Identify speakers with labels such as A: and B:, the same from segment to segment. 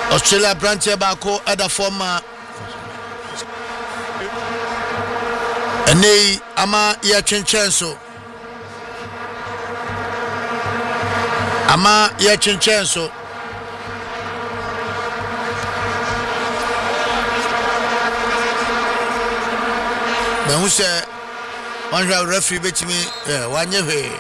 A: Australia branch bako at the former Ene ama ya chinchenso ama ya chinchenso ben who say one referee bet me one year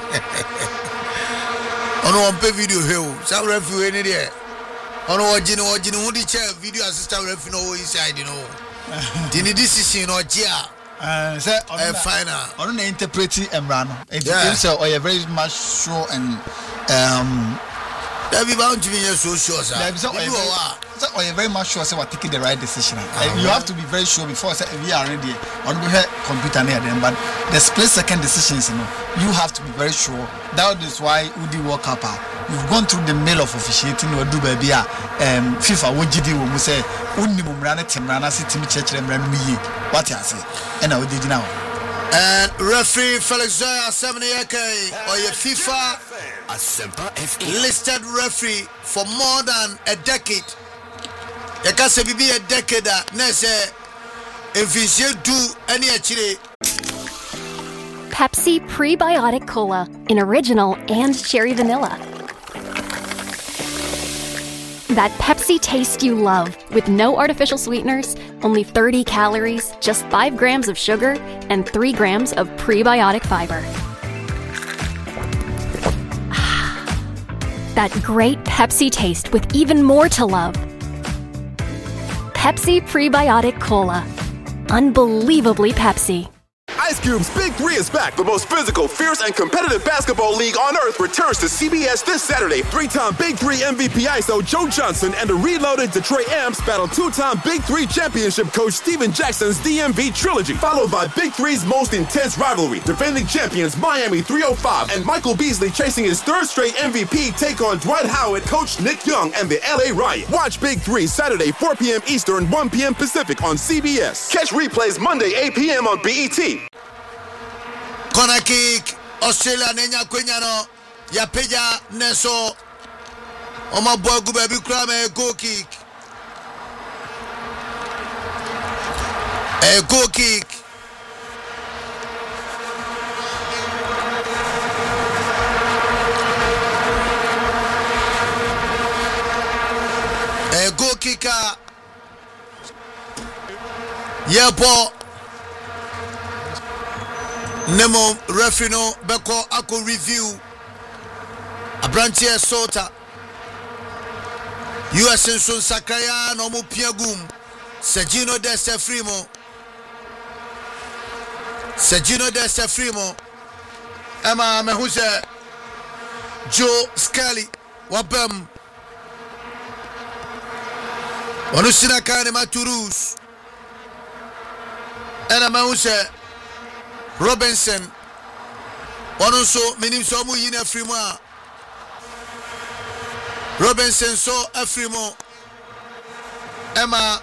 A: ono on pay video here some referee any there ono wajini who the chair video assistant referee no inside you know the decision or jia
B: say
A: final
B: I don't interpret Emrano. It's very much sure and
A: that be bound to be so sure sir.
B: So you're very much sure we're taking the right decision. You have to be very sure before say we are ready on the computer near them, but the split second decisions, you have to be very sure. That is why Udi World Cup. You've gone through the mail of officiating or do baby FIFA wojidi wo mu say unni mumrana timrana city mi church remrana mi what you say and I did now.
A: And referee Felix Zoya 70k or your FIFA listed referee for more than a decade. You can say be a decade na say if you do any actually
C: Pepsi Prebiotic Cola in original and cherry vanilla. That Pepsi taste you love with no artificial sweeteners, only 30 calories, just 5 grams of sugar, and 3 grams of prebiotic fiber. That great Pepsi taste with even more to love. Pepsi Prebiotic Cola. Unbelievably Pepsi.
D: Ice Cube's Big 3 is back. The most physical, fierce, and competitive basketball league on earth returns to CBS this Saturday. 3-time Big 3 MVP ISO Joe Johnson and the reloaded Detroit Amps battle 2-time Big 3 championship coach Steven Jackson's DMV trilogy, followed by Big 3's most intense rivalry. Defending champions Miami 305 and Michael Beasley chasing his third straight MVP take on Dwight Howard, coach Nick Young, and the LA Riot. Watch Big 3 Saturday 4 p.m. Eastern, 1 p.m. Pacific on CBS. Catch replays Monday 8 p.m. on BET.
A: Corner kick, Australia nenya kwenyano ya peja neso Oma bogu baby krame goal kick. A goal kick. A goal kicker. Yepo Nemo Refino Beko Ako review Abrantia Sota US and Sun Sakaya Nomu Piagum Sergino Desta Frimo Emma Mehuse Joe Scully Wabem Onusina Kane Maturus Ena Mehuse Robinson one also minim so mu yin afrimo Robinson so afrimo Emma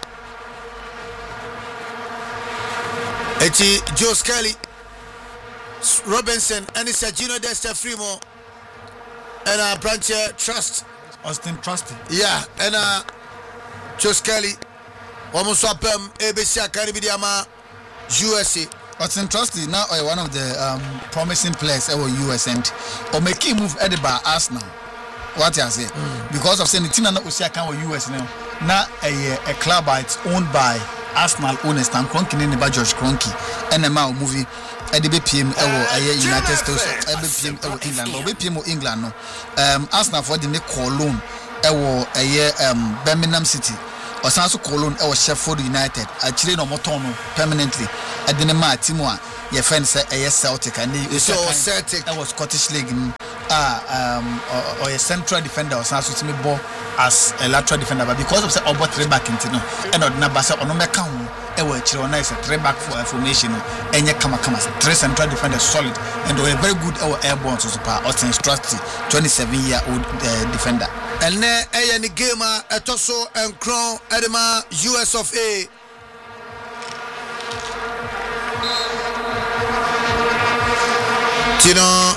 A: eti Joe Scully Robinson and Sergino Desta Frimo and a branch trust
B: Austin Trusty
A: and Joe Scully almost up ABC Academy ama USA.
B: Austin Trusty now one of the promising players at US and or make him move at the bar Arsenal. What you say? Because of saying the team not Usia with US now a club it's owned by Arsenal owners and Kroenke in by George Kroenke and a movie at the BPM United States BPM England or BPM England no Arsenal for the make Cologne Birmingham City or Sanso Cologne or Sheffield United actually no motono permanently at the Nema Timua your friend say Celtic and
A: so Celtic
B: that was Scottish League or a central defender or Sanso to me ball as a lateral defender but because of the about three back into no and not basa or no meka ewe chiro na is a three back for formation enye kama three central defenders solid and they were very good airborne so super Austin Trusty 27-year-old defender.
A: And then any gamer etoso and crown edema US of A. Tino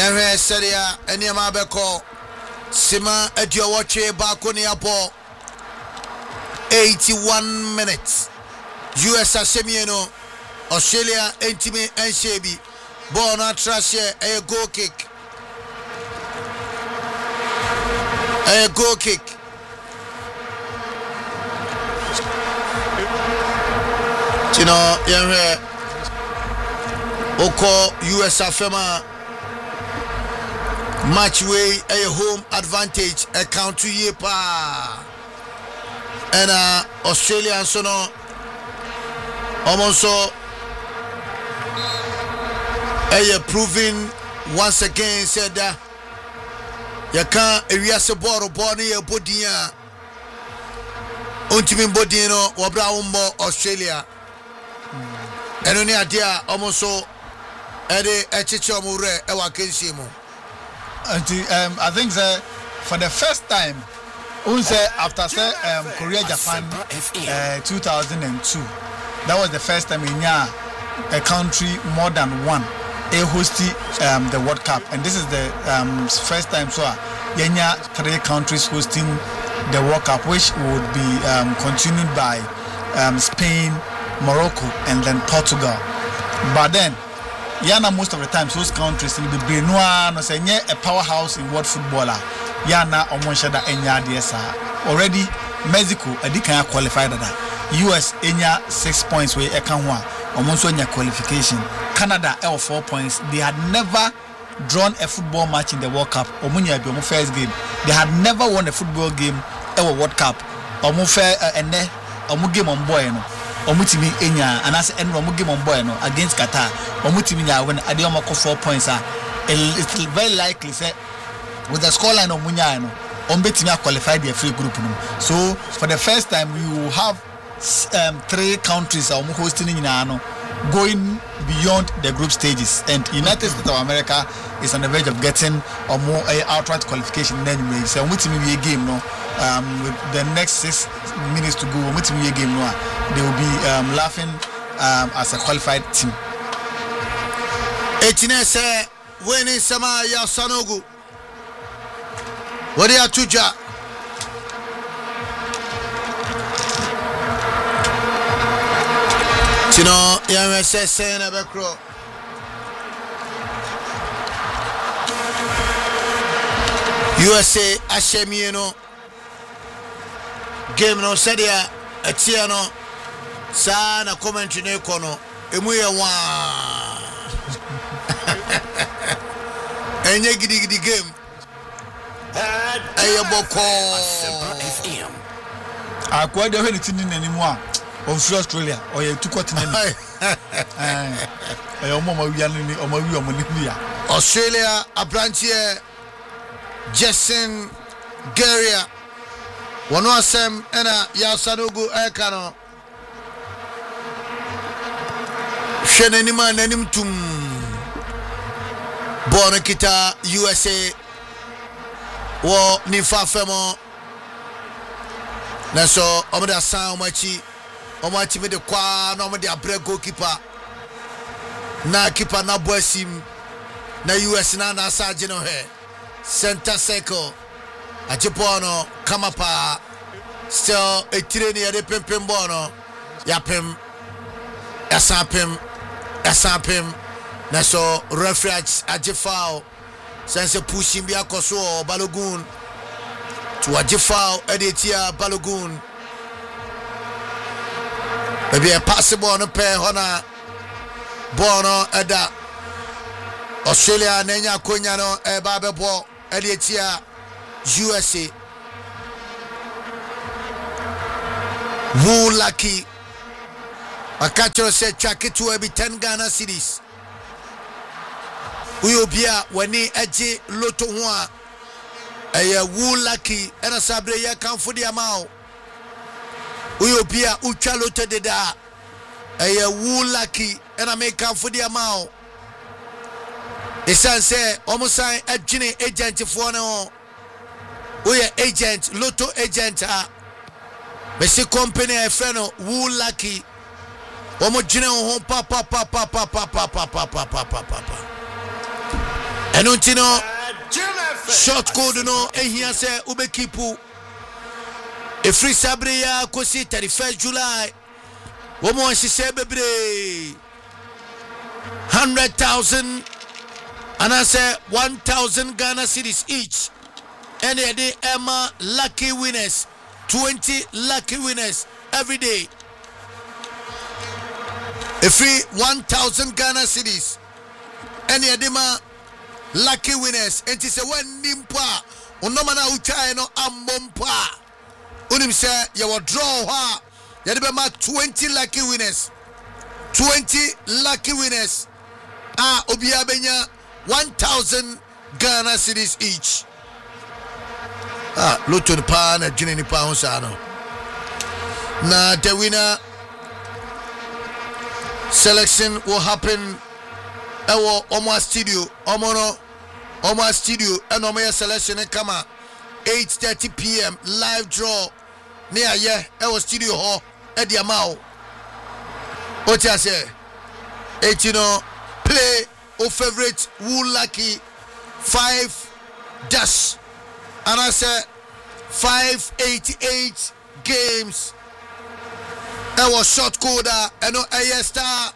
A: Yɛhwɛ sɛdeɛ ɛnneɛma bɛkɔ Sima aduɔwɔtwe baako ne abɔ 81 minutes US ahyɛmieno Australia entimi enhyɛ bi ball na trashye a goal kick Tino yɛhwɛ Oko US afema match way a home advantage account to ye pa and Australia so no almost so proving once again said that you can't erase a ball near Bodia Untimin Bodino or Brown Australia and only idea almost so Eddie Echichomure Ewa Kenshimo.
B: I think for the first time, after Korea Japan 2002, that was the first time in a country more than one hosting the World Cup, and this is the first time so Yenya 3 countries hosting the World Cup, which would be continued by Spain, Morocco, and then Portugal. But then Yana most of the times those countries in the Benoit no say a powerhouse in world footballer. Yana omonshada enya DSA. Already Mexico can qualified that. US enya 6 points where e kan ho a omonso enya qualification. Canada 4 points. They had never drawn a football match in the World Cup. Omunya be omo first game. They had never won a football game ever World Cup. Omo fair ene omo game on boy no. Omutimi enya and as end omo game on boy no against Qatar. Omutimi nya when Adioma 4 points it's very likely say with the scoreline of Munya no ombetimi qualified the free group no. So for the first time we will have 3 countries omo hosting nyina no going beyond the group stages, and United States of America is on the verge of getting a more outright qualification anyway. So omutimi be a game no with the next 6 minutes to go omutimi be a game no they will be laughing as a qualified team.
A: Etinese winning sama ya Sanogu. Wadi atuja. Tino ya MSS na bekro. USA ashemieno. Game no sedia atiano sana commentary ne kono emu ye wa enye gidi game ayeboko
B: akwa de hwe tini nanimu a on free Australia o ye tukoti nani omo ma wi anu ni omo wi omo ni ya
A: Australia abranche Jason Geria wono asem ena ya Sanogu ekano Shenanima nanim tum Born kita USA wo ni fa femo na so omoda san omachi me de kwa na omode abre goalkeeper na keeper na boasim na US na saje no he center circle ajipono kama pa still a training ya de pempem bono ya pem asapem na so referee ajefao sense pushing bi akoso Balogun to ajefao edetia Balogun maybe a possible no pair hona bono eda Australia nenya konya no e ba bebo edetia USA Woo lucky Akachoro said Chakitu will be 10 Ghana cedis. Uyobia wani eji loto hua eye Woo lucky ena sabre ya kamfudi amao. Uyobia ucha loto deda eye Woo lucky ena me kamfudi amao. Isan say omusan ejini agent for no. Uye agent loto agent ha. Besi company e freno Woo lucky. Omo jine ho pa ɛno nti no short code no ehia sɛ ubekipu efri sabre ya kosi 31st July wo mo hyehyɛ bebre 100,000 and I say 1,000 Ghana cedis each. And they Emma lucky winners, 20 lucky winners every day. A free 1,000 Ghana cedis. And they lucky winners. And it's a one nimpa. Unomana uchai no ambompa. Unim say you will draw ha. Yadibema 20 lucky winners. 20 lucky winners. Obia benya 1,000 Ghana cedis each. Loto ni pa na jine ni pa honsano. Na the winner selection will happen ewo Omo studio. Omo studio and Omo selection kama 8:30 p.m. live draw near ye ewo studio ho e dia mao. Oti ase etino play o favorite Woo Lucky 5 dash and I say 588 games. That was short coder and no star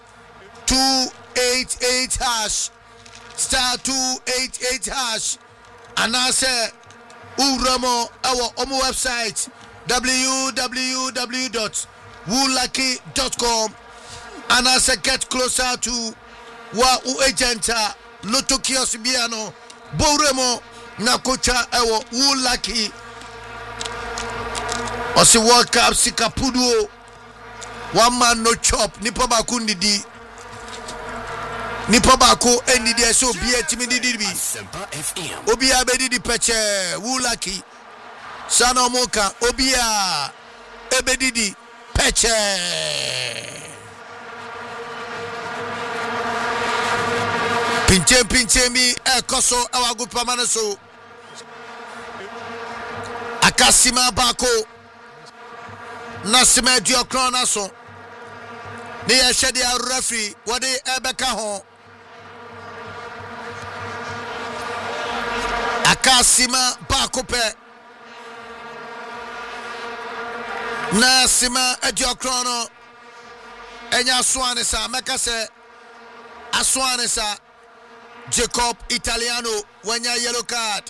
A: 288 hash star 288 hash and I say Uramo our omo website www.woolucky.com and I say get closer to wa agenta Lotto kiosk biano Boremo na kocha ewo Woo Lucky Osi World Cup sikapuduo one man no chop nipa baku ndidi nipa baku endidi eso obi etimi ndidi bi obi abedidi peche Woo Lucky sana moka obi a ebedidi peche pinche mi ekoso awagu pamanaso akasima bako nasima diokrana so ne ya hwede a referee wode ebeka ho akasima bako pe nasima diokrana enya soane sa meka se aswane sa Jacob Italiano wanya yellow card.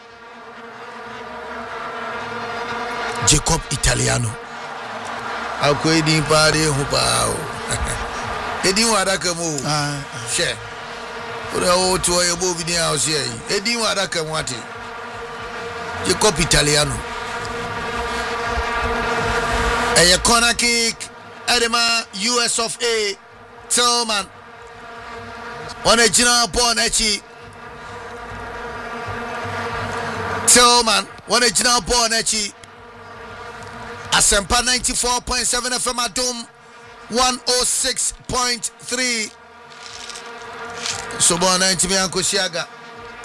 A: Jacob Italiano. Ako edi pare hupao. Edi wadaka mu. She. Ora o to ye bo bini a o se yi. Edi wadaka mu ati. Jacob Italiano. A corner kick. Edema US of A. Tillman. One Ejina Bon Echi Tillman, one Ejina Bon Echi Asempa 94.7 FM Adum 106.3 So Bon 90 Mianko Siaga